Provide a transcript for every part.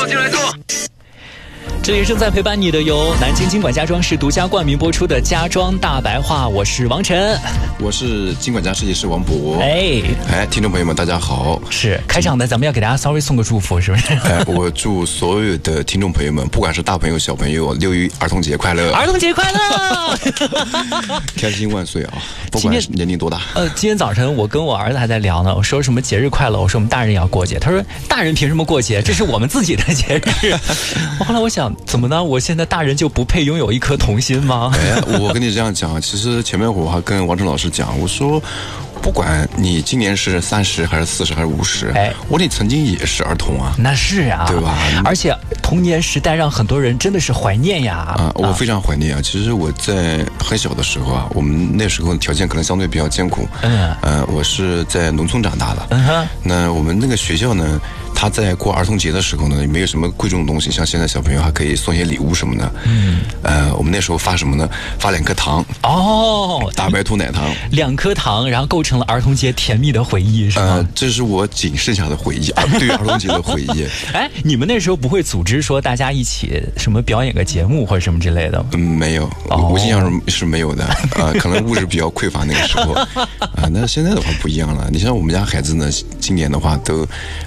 进来坐。 这里正在陪伴你的由南京金管家装饰独家冠名播出的家装大白话，我是王晨， 我是金管家设计师王博。听众朋友们大家好。 是开场的咱们要给大家稍微送个祝福，是不是？ 我祝所有的听众朋友们，不管是大朋友小朋友，6一儿童节快乐！ 儿童节快乐！ 开心万岁啊！不管年龄多大。 今天早晨我跟我儿子还在聊呢，我说什么节日快乐，我说我们大人也要过节，他说大人凭什么过节？这是我们自己的节日。后来我想，怎么呢？我现在大人就不配拥有一颗童心吗？ 我跟你这样讲，其实前面我还跟王晨老师讲，我说不管你今年是30还是40还是50，我说你曾经也是儿童啊。 那是啊， 对吧？ 而且童年时代让很多人真的是怀念呀。 我非常怀念啊。其实我在很小的时候啊，我们那时候条件可能相对比较艰苦。我是在农村长大的。那我们那个学校呢，他在过儿童节的时候呢，也没有什么贵重的东西，像现在小朋友还可以送些礼物什么的。我们那时候发什么呢？发2颗糖。大白兔奶糖。2颗糖，然后构成了儿童节甜蜜的回忆，是吗？这是我仅剩下的回忆，对儿童节的回忆。 你们那时候不会组织说大家一起什么表演个节目或者什么之类的？ 没有，我印象中是没有的。可能物质比较匮乏那个时候。那现在的话不一样了。你像我们家孩子呢，今年的话都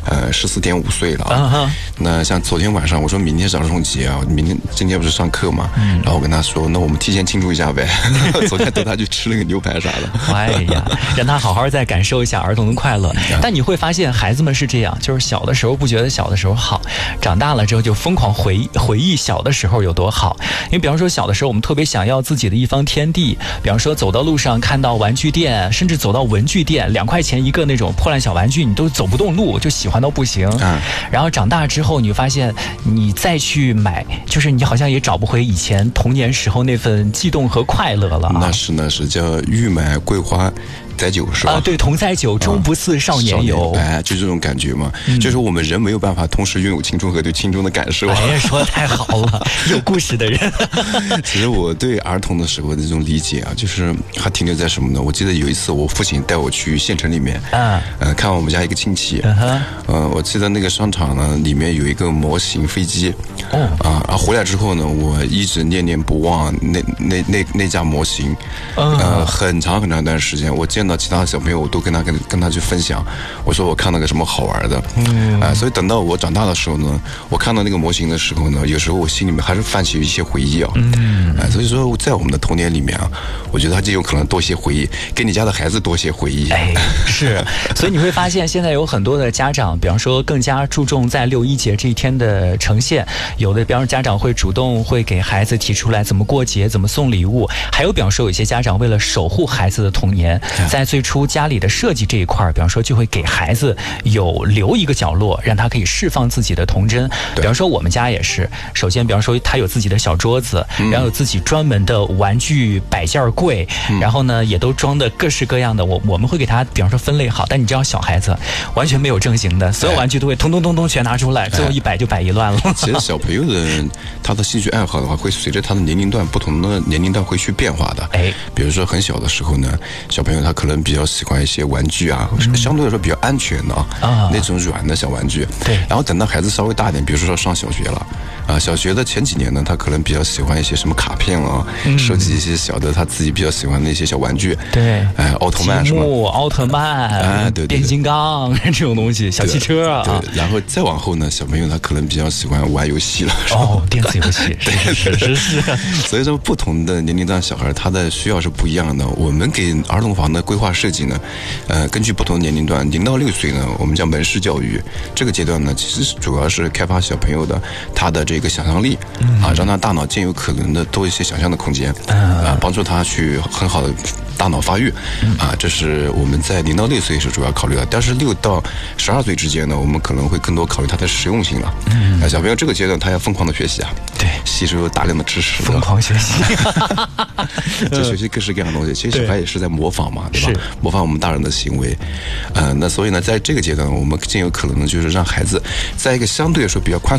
14.5岁了啊。那像昨天晚上我说明天是儿童节啊，今天不是上课嘛，然后我跟他说，那我们提前庆祝一下呗。昨天带他去吃了个牛排啥的。 让他好好再感受一下儿童的快乐。但你会发现孩子们是这样，就是小的时候不觉得小的时候好，长大了之后就疯狂回忆小的时候有多好。因为比方说小的时候我们特别想要自己的一方天地，比方说走到路上看到玩具店，甚至走到文具店，2块钱一个那种破烂小玩具你都走不动路，就喜欢到不行。然后长大之后你会发现你再去买，就是你好像也找不回以前童年时候那份悸动和快乐了。 那是叫欲买桂花载酒是吧？ 对，同载酒，终不似少年游。 就这种感觉嘛。就是我们人没有办法同时拥有青春和对青春的感受。 说得太好了，有故事的人。 其实我对儿童的时候的这种理解啊，就是还停留在什么呢？我记得有一次我父亲带我去县城里面，看我们家一个亲戚。我记得那个商场呢，里面有一个模型飞机。回来之后呢，我一直念念不忘那架模型。很长一段时间，我见到其他的小朋友，我都跟他去分享，我说我看到个什么好玩的。所以等到我长大的时候呢，我看到那个模型的时候呢，有时候我心里面还是泛起一些回忆啊。所以说在我们的童年里面啊，我觉得他就有可能多些回忆，给你家的孩子多些回忆。 是，所以你会发现现在有很多的家长，比方说更加注重在6一节这一天的呈现，有的比方说家长会主动会给孩子提出来怎么过节，怎么送礼物，还有比方说有一些家长为了守护孩子的童年，在最初家里的设计这一块，比方说就会给孩子留一个角落，让他可以释放自己的童真。比方说我们家也是，首先比方说他有自己的小桌子，然后有自己专门的玩具摆件柜，然后呢也都装的各式各样的，我们会给他比方说分类好。但你知道小孩子完全没有正形的，所有玩具都会通通全拿出来，最后一摆就摆一乱了。 其实小朋友的他的兴趣爱好的话，会随着他的年龄段不同的年龄段会去变化的。比如说很小的时候呢，小朋友他可能比较喜欢一些玩具啊，相对来说比较安全的那种软的小玩具。然后等到孩子稍微大一点，比如说上小学了小学的前几年呢，他可能比较喜欢一些什么卡片收集一些小的他自己比较喜欢的一些小玩具。奥特曼什么奥特曼，变形金刚这种东西，小汽车啊。 然后再往后呢，小朋友他可能比较喜欢玩游戏了。 电子游戏。是。 所以说不同的年龄段小孩他的需要是不一样的。我们给儿童房的规划设计呢，根据不同的年龄段，0到6岁呢，我们叫门市教育。这个阶段呢，其实主要是开发小朋友的他的这个想象力让他大脑尽有可能的多一些想象的空间帮助他去很好的大脑发育这是我们在0到6岁是主要考虑的。但是6到12岁之间呢，我们可能会更多考虑他的实用性了。小朋友这个阶段他要疯狂的学习吸收大量的知识， 疯狂学习就学习各式各样的东西。其实小孩也是在模仿嘛，对吧？模仿我们大人的行为。那所以呢，在这个阶段，我们尽有可能就是让孩子在一个相对来说比较宽松